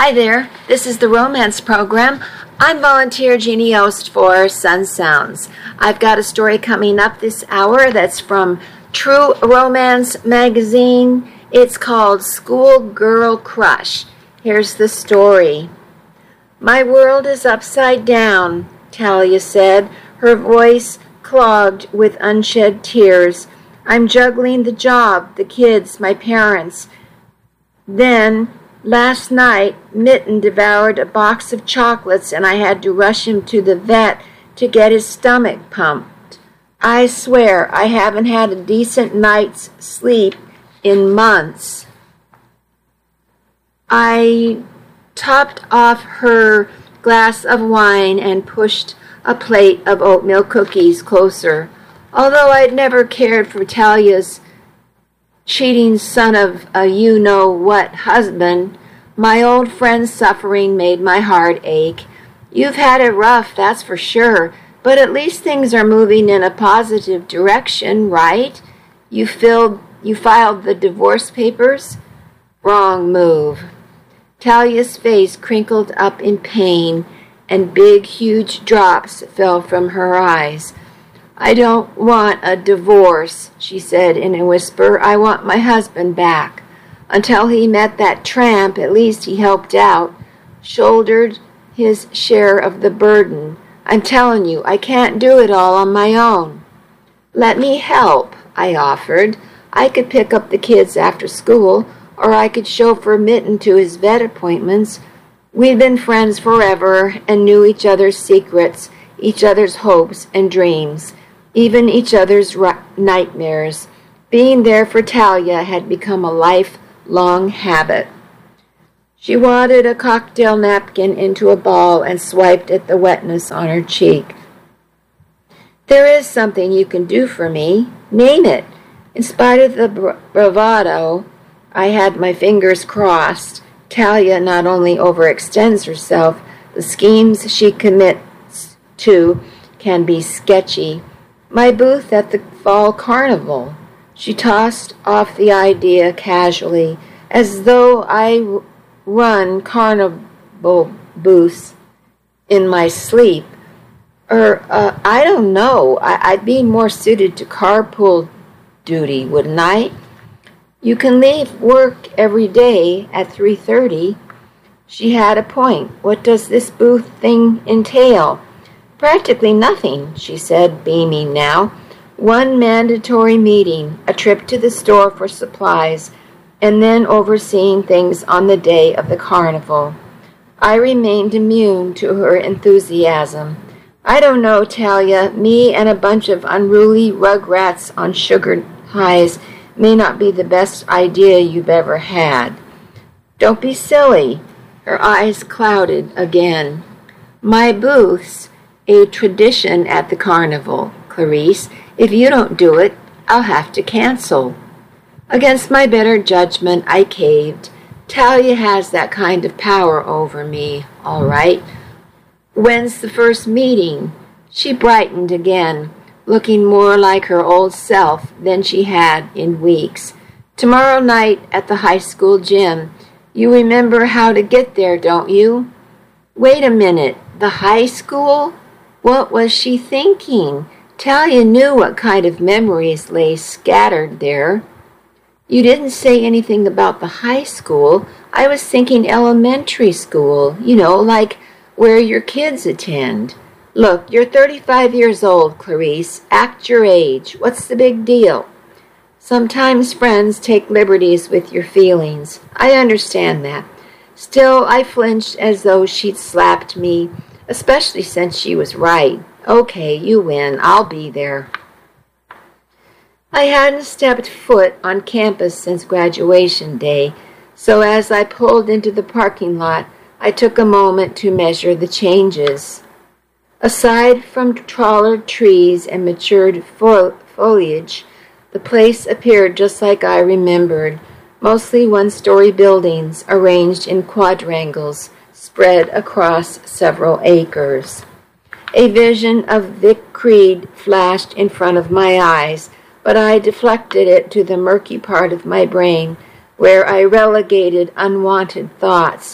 Hi there, this is the Romance Program. I'm volunteer Jeannie Ost for Sun Sounds. I've got a story coming up this hour that's from True Romance Magazine. It's called Schoolgirl Crush. Here's the story. My world is upside down, Talia said, her voice clogged with unshed tears. I'm juggling the job, the kids, my parents. Then, last night, Mitten devoured a box of chocolates and I had to rush him to the vet to get his stomach pumped. I swear I haven't had a decent night's sleep in months. I topped off her glass of wine and pushed a plate of oatmeal cookies closer. Although I'd never cared for Talia's cheating son of a you-know-what husband, my old friend's suffering made my heart ache. You've had it rough, that's for sure, but at least things are moving in a positive direction, right? You filed the divorce papers? Wrong move. Talia's face crinkled up in pain, and big, huge drops fell from her eyes. I don't want a divorce, she said in a whisper. I want my husband back. Until he met that tramp, at least he helped out, shouldered his share of the burden. I'm telling you, I can't do it all on my own. Let me help, I offered. I could pick up the kids after school, or I could chauffeur Mitten to his vet appointments. We'd been friends forever and knew each other's secrets, each other's hopes and dreams, even each other's nightmares. Being there for Talia had become a lifelong habit. She wadded a cocktail napkin into a ball and swiped at the wetness on her cheek. There is something you can do for me. Name it. In spite of the bravado, I had my fingers crossed. Talia not only overextends herself, the schemes she commits to can be sketchy. My booth at the fall carnival. She tossed off the idea casually, as though I run carnival booths in my sleep. I don't know. I'd be more suited to carpool duty, wouldn't I? You can leave work every day at 3:30. She had a point. What does this booth thing entail? Practically nothing, she said, beaming now. One mandatory meeting, a trip to the store for supplies, and then overseeing things on the day of the carnival. I remained immune to her enthusiasm. I don't know, Talia, me and a bunch of unruly rugrats on sugar highs may not be the best idea you've ever had. Don't be silly. Her eyes clouded again. My booth's a tradition at the carnival, Clarice. If you don't do it, I'll have to cancel. Against my better judgment, I caved. Talia has that kind of power over me, all right. When's the first meeting? She brightened again, looking more like her old self than she had in weeks. Tomorrow night at the high school gym. You remember how to get there, don't you? Wait a minute, the high school? What was she thinking? Talia knew what kind of memories lay scattered there. You didn't say anything about the high school. I was thinking elementary school, like where your kids attend. Look, you're 35 years old, Clarice. Act your age. What's the big deal? Sometimes friends take liberties with your feelings. I understand that. Still, I flinched as though she'd slapped me, especially since she was right. Okay, you win. I'll be there. I hadn't stepped foot on campus since graduation day, so as I pulled into the parking lot, I took a moment to measure the changes. Aside from trawler trees and matured foliage, the place appeared just like I remembered, mostly one-story buildings arranged in quadrangles spread across several acres. A vision of Vic Creed flashed in front of my eyes, but I deflected it to the murky part of my brain where I relegated unwanted thoughts.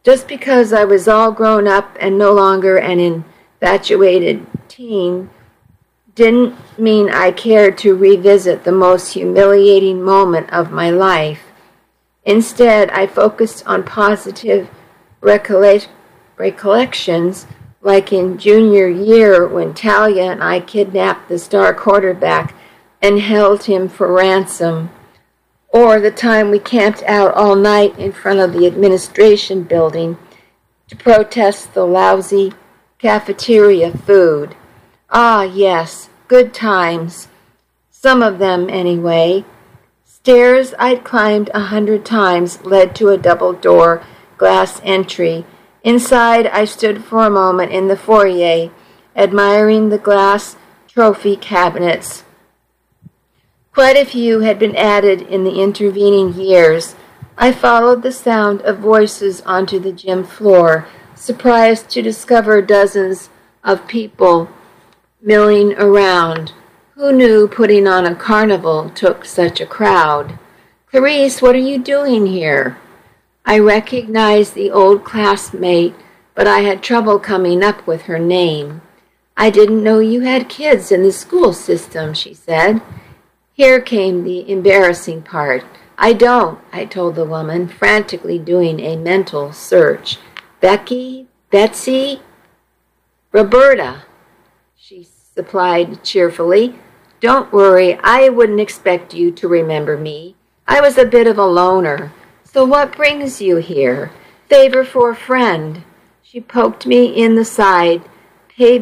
Just because I was all grown up and no longer an infatuated teen didn't mean I cared to revisit the most humiliating moment of my life. Instead, I focused on positive recollections, like in junior year when Talia and I kidnapped the star quarterback and held him for ransom, or the time we camped out all night in front of the administration building to protest the lousy cafeteria food. Ah, yes, good times. Some of them, anyway. Stairs I'd climbed 100 times led to a double-door glass entry. Inside, I stood for a moment in the foyer, admiring the glass trophy cabinets. Quite a few had been added in the intervening years. I followed the sound of voices onto the gym floor, surprised to discover dozens of people milling around. Who knew putting on a carnival took such a crowd? Clarice, what are you doing here? I recognized the old classmate, but I had trouble coming up with her name. I didn't know you had kids in the school system, she said. Here came the embarrassing part. I don't, I told the woman, frantically doing a mental search. Becky? Betsy? Roberta, she supplied cheerfully. Don't worry, I wouldn't expect you to remember me. I was a bit of a loner. So what brings you here? Favor for a friend. She poked me in the side. Hey,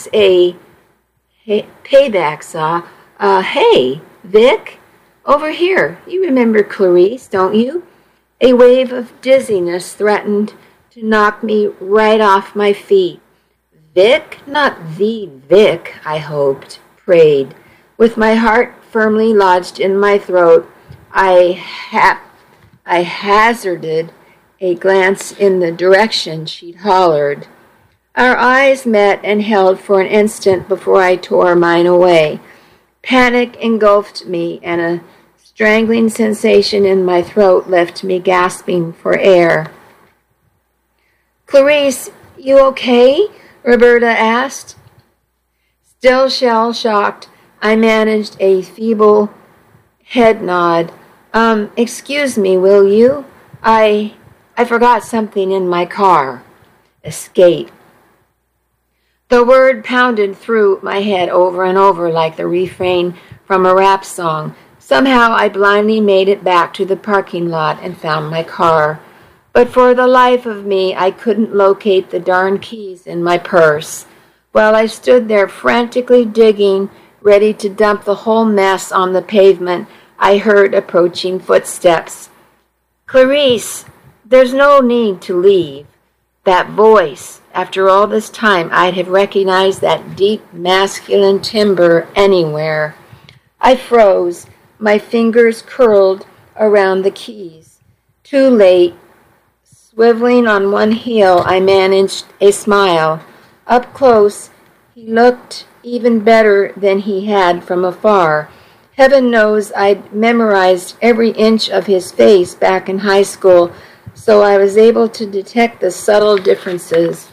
Vic? Over here. You remember Clarice, don't you? A wave of dizziness threatened to knock me right off my feet. Vic? Not the Vic, I hoped, prayed. With my heart firmly lodged in my throat, I hazarded a glance in the direction she'd hollered. Our eyes met and held for an instant before I tore mine away. Panic engulfed me, and a strangling sensation in my throat left me gasping for air. Clarice, you okay? Roberta asked. Still shell-shocked, I managed a feeble head nod. Excuse me, will you? I forgot something in my car. Escape. The word pounded through my head over and over like the refrain from a rap song. Somehow I blindly made it back to the parking lot and found my car. But for the life of me, I couldn't locate the darn keys in my purse. While I stood there frantically digging, ready to dump the whole mess on the pavement, I heard approaching footsteps. Clarice, there's no need to leave. That voice. After all this time, I'd have recognized that deep masculine timbre anywhere. I froze. My fingers curled around the keys. Too late. Swiveling on one heel, I managed a smile. Up close, he looked even better than he had from afar. Heaven knows I'd memorized every inch of his face back in high school, so I was able to detect the subtle differences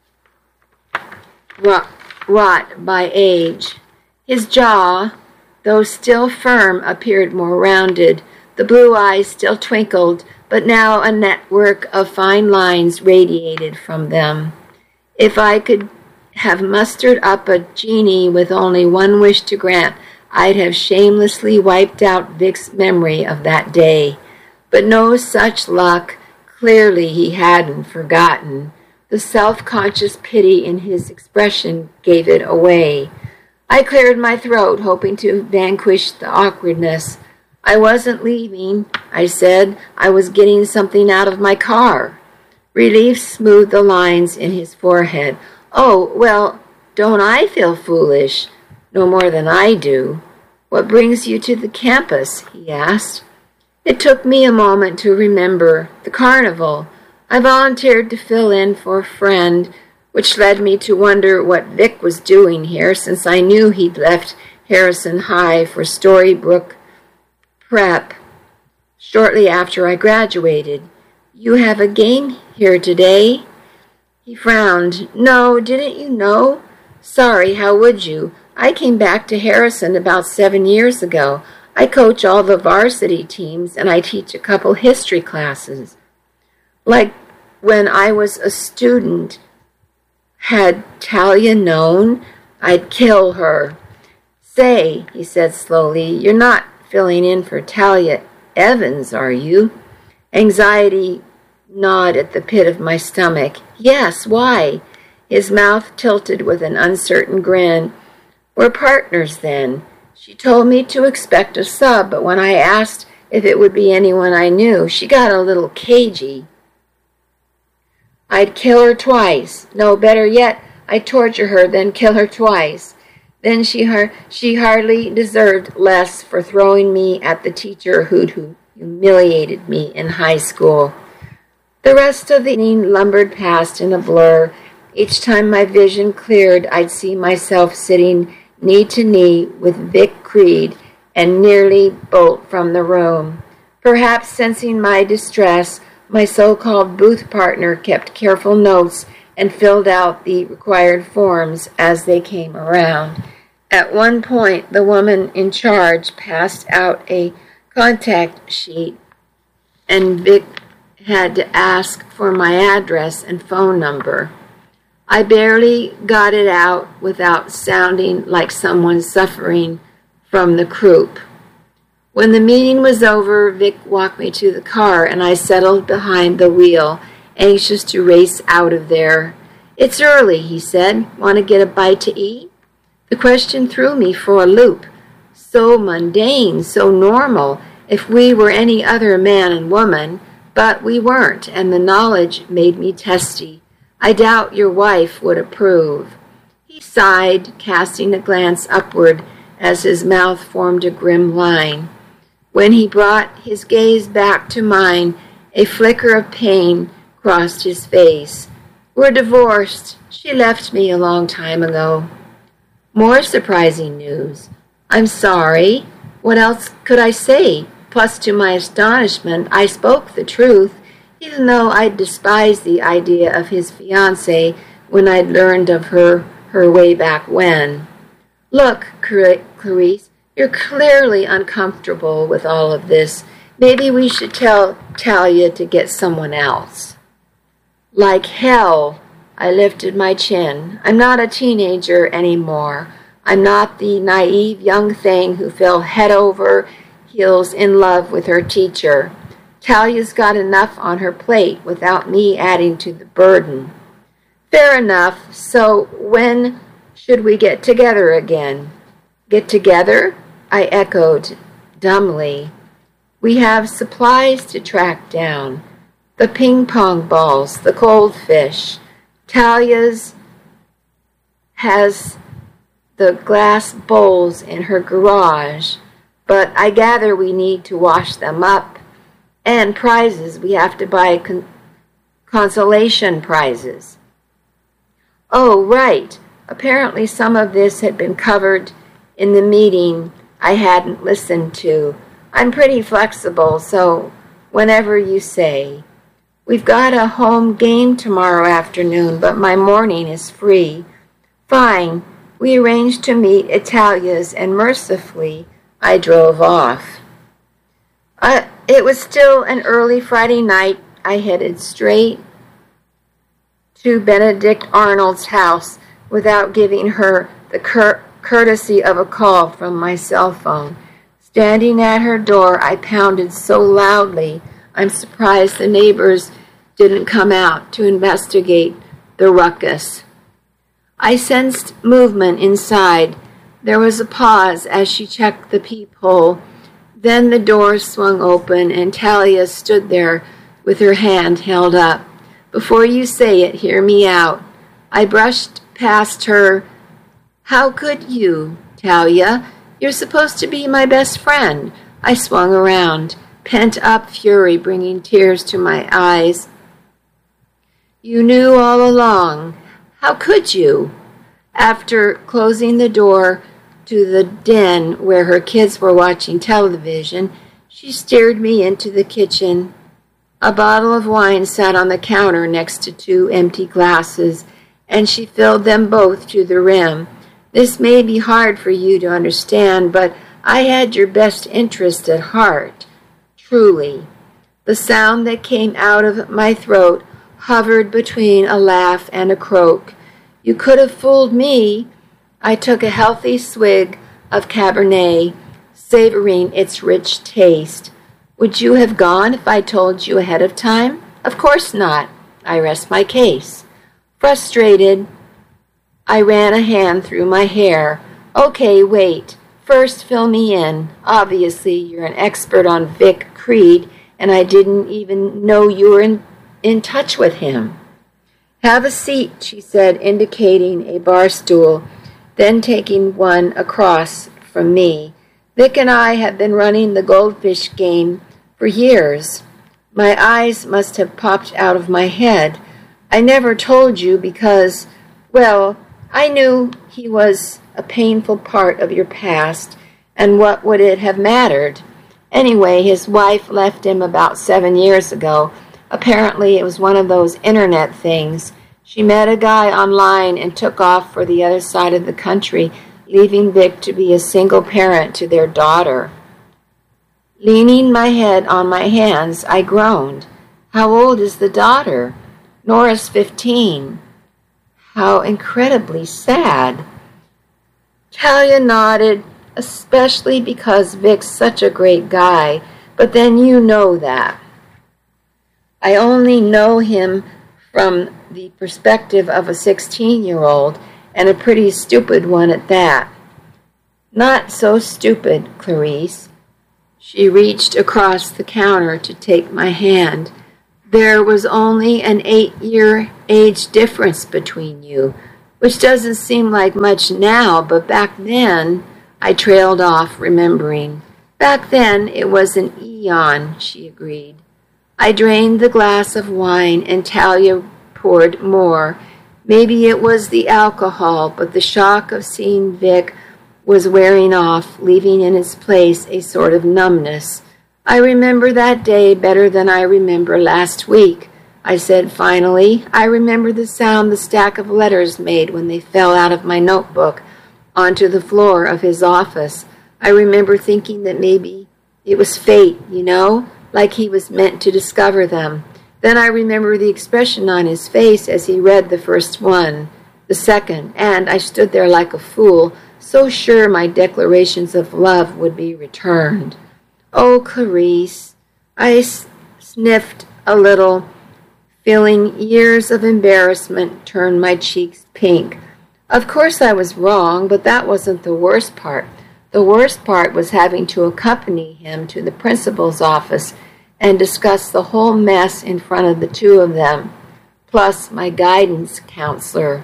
wrought by age. His jaw, though still firm, appeared more rounded. The blue eyes still twinkled, but now a network of fine lines radiated from them. If I could have mustered up a genie with only one wish to grant, I'd have shamelessly wiped out Vic's memory of that day. But no such luck. Clearly he hadn't forgotten. The self-conscious pity in his expression gave it away. I cleared my throat, hoping to vanquish the awkwardness. I wasn't leaving, I said. I was getting something out of my car. Relief smoothed the lines in his forehead. Oh, well, don't I feel foolish? No more than I do. What brings you to the campus? He asked. It took me a moment to remember. The carnival. I volunteered to fill in for a friend, which led me to wonder what Vic was doing here, since I knew he'd left Harrison High for Storybrooke Prep shortly after I graduated. You have a game here today?" He frowned. "No, didn't you know?" "Sorry, how would you? I came back to Harrison about 7 years ago. I coach all the varsity teams, and I teach a couple history classes. Like when I was a student, had Talia known, I'd kill her." "Say," he said slowly, "you're not filling in for Talia Evans, are you?" Anxiety gnawed at the pit of my stomach. "Yes, why?" His mouth tilted with an uncertain grin. "We're partners then. She told me to expect a sub, but when I asked if it would be anyone I knew, she got a little cagey. I'd kill her twice. No, better yet, I'd torture her, then kill her twice. Then she hardly deserved less for throwing me at the teacher who'd humiliated me in high school." The rest of the evening lumbered past in a blur. Each time my vision cleared, I'd see myself sitting knee to knee with Vic Creed and nearly bolt from the room. Perhaps sensing my distress, my so-called booth partner kept careful notes and filled out the required forms as they came around. At one point, the woman in charge passed out a contact sheet, and Vic had to ask for my address and phone number. I barely got it out without sounding like someone suffering from the croup. When the meeting was over, Vic walked me to the car, and I settled behind the wheel, anxious to race out of there. "It's early," he said. "Want to get a bite to eat?" The question threw me for a loop. So mundane, so normal, if we were any other man and woman, but we weren't, and the knowledge made me testy. "I doubt your wife would approve." He sighed, casting a glance upward as his mouth formed a grim line. When he brought his gaze back to mine, a flicker of pain crossed his face. "We're divorced. She left me a long time ago." More surprising news. "I'm sorry. What else could I say?" Plus, to my astonishment, I spoke the truth, even though I'd despised the idea of his fiancée when I'd learned of her way back when. "Look, Clarice, you're clearly uncomfortable with all of this. Maybe we should tell Talia to get someone else." Like hell, I lifted my chin. I'm not a teenager anymore. I'm not the naive young thing who fell head over heels in love with her teacher. Talia's got enough on her plate without me adding to the burden. "Fair enough. So when should we get together again?" "Get together?" I echoed dumbly. "We have supplies to track down. The ping-pong balls, the goldfish. Talia's has the glass bowls in her garage, but I gather we need to wash them up. And prizes, we have to buy consolation prizes." "Oh, right. Apparently some of this had been covered in the meeting I hadn't listened to. I'm pretty flexible, so whenever you say. We've got a home game tomorrow afternoon, but my morning is free." "Fine." We arranged to meet at Talia's, and mercifully, I drove off. It was still an early Friday night. I headed straight to Benedict Arnold's house without giving her the courtesy of a call from my cell phone. Standing at her door, I pounded so loudly, I'm surprised the neighbors didn't come out to investigate the ruckus. I sensed movement inside. There was a pause as she checked the peephole. Then the door swung open, and Talia stood there with her hand held up. "Before you say it, hear me out." I brushed past her. "How could you, Talia? You're supposed to be my best friend." I swung around, pent-up fury bringing tears to my eyes. "You knew all along. How could you?" After closing the door to the den where her kids were watching television, she steered me into the kitchen. A bottle of wine sat on the counter next to 2 empty glasses, and she filled them both to the rim. This may be hard for you to understand, but I had your best interest at heart. Truly. The sound that came out of my throat hovered between a laugh and a croak. You could have fooled me. I took a healthy swig of Cabernet, savoring its rich taste. Would you have gone if I told you ahead of time? Of course not. I rest my case. Frustrated, I ran a hand through my hair. Okay, wait. First, fill me in. Obviously, you're an expert on Vic Creed, and I didn't even know you were in touch with him. Have a seat, she said, indicating a bar stool, then taking one across from me. Vic and I have been running the goldfish game for years. My eyes must have popped out of my head. I never told you because, well, I knew he was a painful part of your past, and what would it have mattered? Anyway, his wife left him about 7 years ago. Apparently it was one of those internet things. She met a guy online and took off for the other side of the country, leaving Vic to be a single parent to their daughter. Leaning my head on my hands, I groaned. How old is the daughter? Nora's 15. How incredibly sad. Talia nodded, especially because Vic's such a great guy, but then you know that. I only know him from the perspective of a 16-year-old, and a pretty stupid one at that. Not so stupid, Clarice. She reached across the counter to take my hand. There was only an 8-year age difference between you, which doesn't seem like much now, but back then, I trailed off, remembering. Back then, it was an eon, she agreed. I drained the glass of wine, and Talia poured more. Maybe it was the alcohol, but the shock of seeing Vic was wearing off, leaving in its place a sort of numbness. I remember that day better than I remember last week, I said finally. I remember the sound the stack of letters made when they fell out of my notebook onto the floor of his office. I remember thinking that maybe it was fate, like he was meant to discover them. Then I remember the expression on his face as he read the first one, the second, and I stood there like a fool, so sure my declarations of love would be returned. Oh, Clarice, I sniffed a little, feeling years of embarrassment turn my cheeks pink. Of course I was wrong, but that wasn't the worst part. The worst part was having to accompany him to the principal's office and discuss the whole mess in front of the two of them, plus my guidance counselor.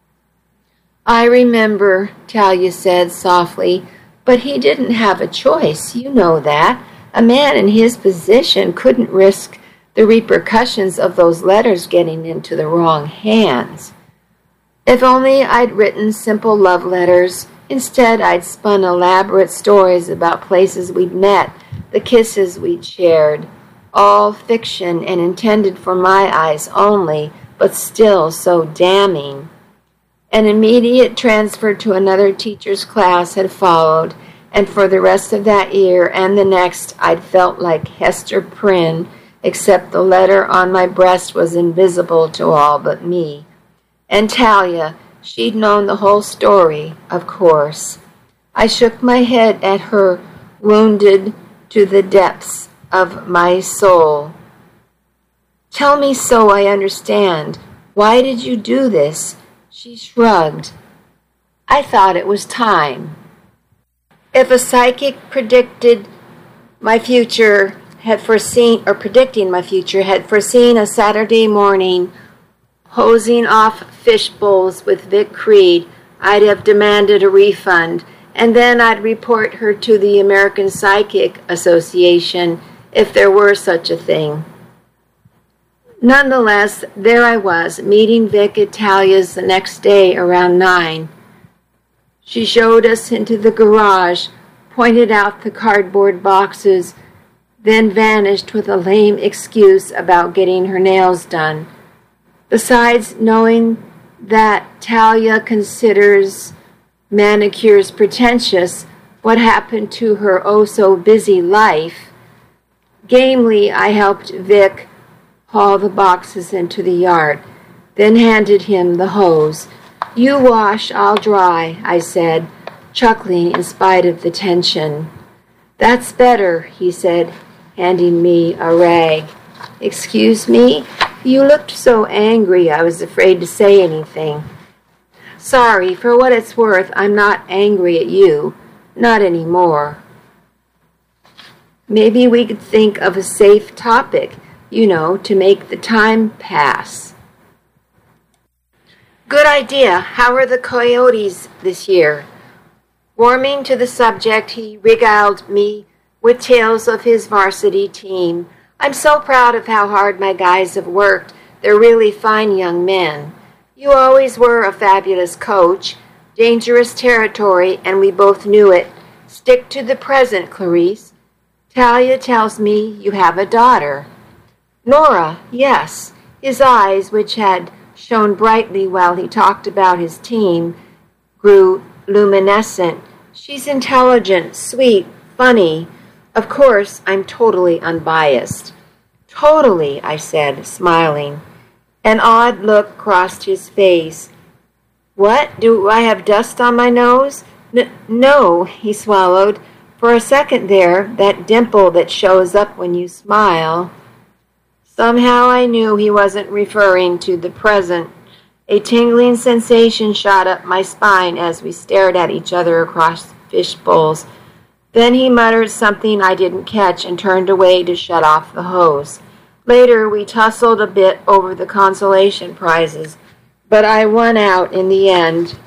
I remember, Talia said softly, but he didn't have a choice, you know that. A man in his position couldn't risk the repercussions of those letters getting into the wrong hands. If only I'd written simple love letters. Instead, I'd spun elaborate stories about places we'd met, the kisses we'd shared, all fiction and intended for my eyes only, but still so damning. An immediate transfer to another teacher's class had followed, and for the rest of that year and the next, I'd felt like Hester Prynne, except the letter on my breast was invisible to all but me. And Talia, she'd known the whole story, of course. I shook my head at her, wounded to the depths of my soul. Tell me so I understand. Why did you do this? She shrugged. I thought it was time. If a psychic predicting my future had foreseen a Saturday morning hosing off fish bowls with Vic Creed, I'd have demanded a refund, and then I'd report her to the American Psychic Association if there were such a thing. Nonetheless, there I was, meeting Vic at Talia's the next day around 9. She showed us into the garage, pointed out the cardboard boxes then vanished with a lame excuse about getting her nails done. Besides knowing that Talia considers manicures pretentious, what happened to her oh-so-busy life? Gamely, I helped Vic haul the boxes into the yard, then handed him the hose. "You wash, I'll dry," I said, chuckling in spite of the tension. "That's better," he said, handing me a rag. "Excuse me? You looked so angry I was afraid to say anything." "Sorry, for what it's worth, I'm not angry at you. Not anymore." Maybe we could think of a safe topic, to make the time pass. Good idea. How are the Coyotes this year? Warming to the subject, he regaled me with tales of his varsity team. "I'm so proud of how hard my guys have worked. They're really fine young men. You always were a fabulous coach. Dangerous territory, and we both knew it. Stick to the present, Clarice. Talia tells me you have a daughter." "Nora, yes." His eyes, which had shone brightly while he talked about his team, grew luminescent. "She's intelligent, sweet, funny. Of course, I'm totally unbiased." "Totally," I said, smiling. An odd look crossed his face. "What? Do I have dust on my nose?" No, he swallowed. For a second there, that dimple that shows up when you smile. Somehow I knew he wasn't referring to the present. A tingling sensation shot up my spine as we stared at each other across fish bowls. Then he muttered something I didn't catch and turned away to shut off the hose. Later, we tussled a bit over the consolation prizes, but I won out in the end.